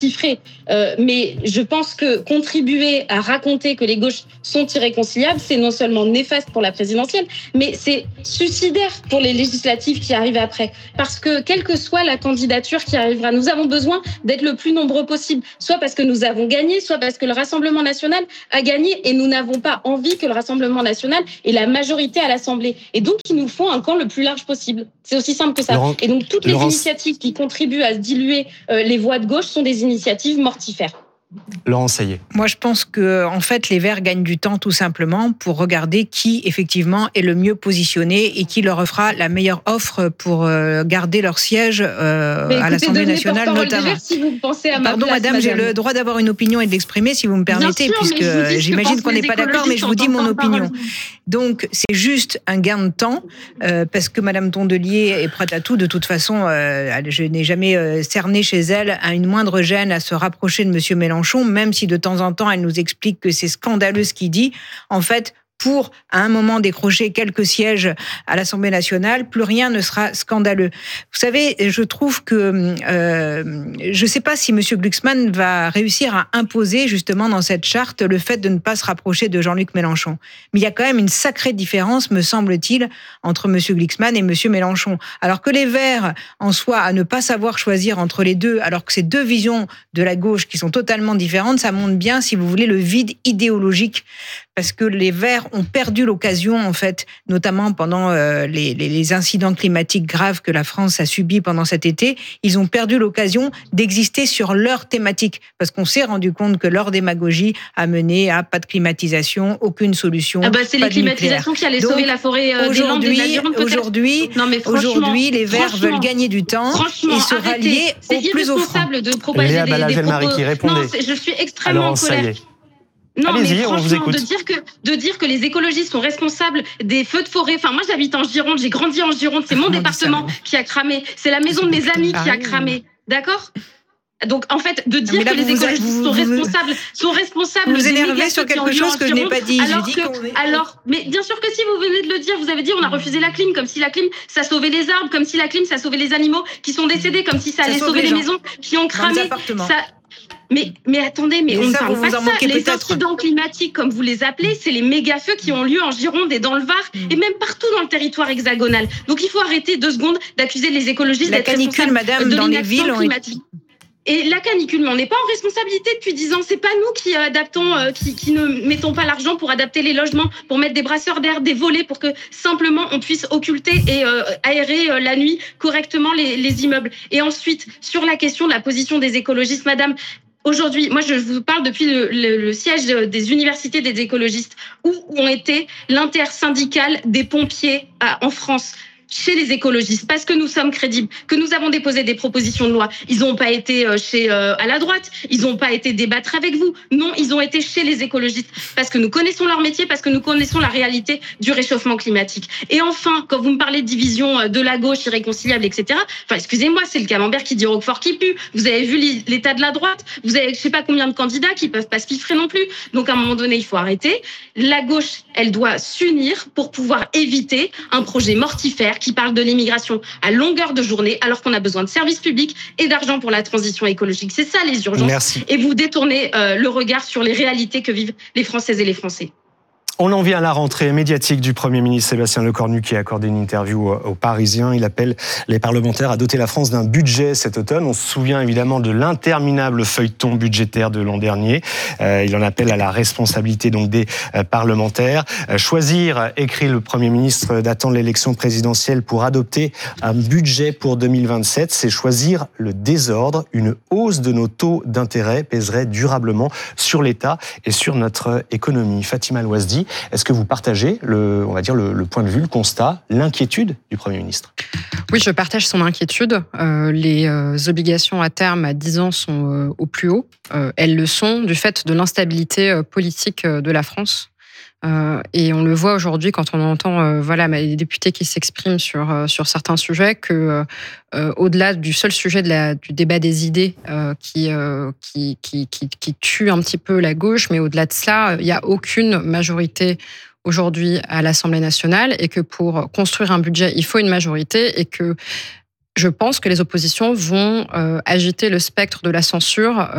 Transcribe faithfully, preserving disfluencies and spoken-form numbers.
chiffré. Euh, mais je pense que contribuer à raconter que les gauches sont irréconciliables, c'est non seulement néfaste pour la présidentielle, mais c'est suicidaire pour les législatives qui arrivent après. Parce que quelle que soit la candidature qui arrivera, nous avons besoin d'être le plus nombreux possible, soit parce que nous avons gagné, soit parce que le Rassemblement national a gagné et nous n'avons pas envie que le Rassemblement national ait la majorité à l'Assemblée. Et donc, il nous faut un camp le plus large possible. C'est aussi simple que ça. Laurent, et donc, toutes les Laurence... initiatives qui contribuent à diluer euh, les voix de gauche sont des initiatives mortifères. Laurent Sayé. Moi, je pense que, en fait, les Verts gagnent du temps tout simplement pour regarder qui, effectivement, est le mieux positionné et qui leur offrira la meilleure offre pour garder leur siège euh, écoutez, à l'Assemblée nationale, notamment. Verts, si vous pensez à ma Pardon, place, madame, madame, j'ai le droit d'avoir une opinion et de l'exprimer, si vous me permettez, sûr, puisque j'imagine qu'on n'est pas d'accord, mais je vous dis mon opinion. Parole. Donc, c'est juste un gain de temps, euh, parce que madame Tondelier est prête à tout. De toute façon, euh, je n'ai jamais euh, cerné chez elle à une moindre gêne à se rapprocher de monsieur Mélenchon, même si de temps en temps, elle nous explique que c'est scandaleux ce qu'il dit. En fait, pour, à un moment, décrocher quelques sièges à l'Assemblée nationale, plus rien ne sera scandaleux. Vous savez, je trouve que... Euh, je ne sais pas si M. Glucksmann va réussir à imposer, justement, dans cette charte, le fait de ne pas se rapprocher de Jean-Luc Mélenchon. Mais il y a quand même une sacrée différence, me semble-t-il, entre M. Glucksmann et M. Mélenchon. Alors que les Verts, en soi, à ne pas savoir choisir entre les deux, alors que c'est deux visions de la gauche qui sont totalement différentes, ça montre bien, si vous voulez, le vide idéologique. Parce que les Verts ont perdu l'occasion, en fait, notamment pendant euh, les, les, les incidents climatiques graves que la France a subis pendant cet été, ils ont perdu l'occasion d'exister sur leur thématique. Parce qu'on s'est rendu compte que leur démagogie a mené à pas de climatisation, aucune solution. Ah bah c'est les climatisations qui allaient Donc, sauver la forêt euh, des Landes, des Adirondacks, peut-être. Aujourd'hui, non, mais aujourd'hui, les Verts veulent gagner du temps et se rallier au plus offrant. C'est irresponsable de propager des, des propos... qui répondait. Non, je suis extrêmement Alors, en colère. Non, Allez-y, mais on vous franchement, écoute. de dire que de dire que les écologistes sont responsables des feux de forêt. Enfin, moi, j'habite en Gironde, j'ai grandi en Gironde, c'est mon département qui a cramé, c'est la maison de mes amis qui a cramé, d'accord ? Donc, en fait, de dire là, que les vous écologistes vous, sont vous, responsables, sont responsables. Vous vous énervez sur quelque chose que je n'ai pas dit. Alors dit que, est... alors, mais bien sûr que si vous venez de le dire, vous avez dit on a refusé la clim, comme si la clim ça sauvait les arbres, comme si la clim ça sauvait les animaux qui sont décédés, comme si ça, ça allait sauver les, les maisons qui ont cramé. Ça... Mais, mais attendez, mais, mais on ne parle pas de ça. Les incidents climatiques, comme vous les appelez, c'est les méga-feux qui ont lieu en Gironde et dans le Var, mmh. et même partout dans le territoire hexagonal. Donc il faut arrêter deux secondes d'accuser les écologistes d'être responsables madame, de dans les villes climatique. Et la canicule, mais on n'est pas en responsabilité depuis dix ans. C'est pas nous qui adaptons, euh, qui, qui ne mettons pas l'argent pour adapter les logements, pour mettre des brasseurs d'air, des volets, pour que simplement on puisse occulter et euh, aérer euh, la nuit correctement les, les immeubles. Et ensuite, sur la question de la position des écologistes, madame, aujourd'hui, moi je vous parle depuis le, le, le siège des universités des écologistes, où ont été l'intersyndicale des pompiers à, en France. Chez les écologistes, parce que nous sommes crédibles, que nous avons déposé des propositions de loi. Ils n'ont pas été chez euh, à la droite, ils n'ont pas été débattre avec vous. Non, ils ont été chez les écologistes, parce que nous connaissons leur métier, parce que nous connaissons la réalité du réchauffement climatique. Et enfin, quand vous me parlez de division de la gauche irréconciliable, et cetera, enfin, excusez-moi, c'est le camembert qui dit Roquefort qui pue. Vous avez vu l'état de la droite, vous avez je sais pas combien de candidats qui peuvent pas se piffrer non plus. Donc à un moment donné, il faut arrêter. La gauche, elle doit s'unir pour pouvoir éviter un projet mortifère qui parle de l'immigration à longueur de journée, alors qu'on a besoin de services publics et d'argent pour la transition écologique. C'est ça les urgences. Merci. Et vous détournez euh, le regard sur les réalités que vivent les Françaises et les Français. On en vient à la rentrée médiatique du Premier ministre Sébastien Lecornu qui a accordé une interview aux Parisiens. Il appelle les parlementaires à doter la France d'un budget cet automne. On se souvient évidemment de l'interminable feuilleton budgétaire de l'an dernier. Euh, il en appelle à la responsabilité donc des euh, parlementaires. Euh, choisir, écrit le Premier ministre, d'attendre l'élection présidentielle pour adopter un budget pour deux mille vingt-sept, c'est choisir le désordre. Une hausse de nos taux d'intérêt pèserait durablement sur l'État et sur notre économie. Fatima Loisdi, est-ce que vous partagez le, on va dire le, le point de vue, le constat, l'inquiétude du Premier ministre ? Oui, je partage son inquiétude. Euh, les euh, obligations à terme à dix ans sont euh, au plus haut. Euh, elles le sont du fait de l'instabilité euh, politique euh, de la France. Euh, et on le voit aujourd'hui quand on entend euh, voilà, les députés qui s'expriment sur, euh, sur certains sujets, que euh, au-delà du seul sujet de la, du débat des idées euh, qui, euh, qui, qui, qui, qui tue un petit peu la gauche, mais au-delà de cela, il n'y a aucune majorité aujourd'hui à l'Assemblée nationale et que pour construire un budget, il faut une majorité et que je pense que les oppositions vont euh, agiter le spectre de la censure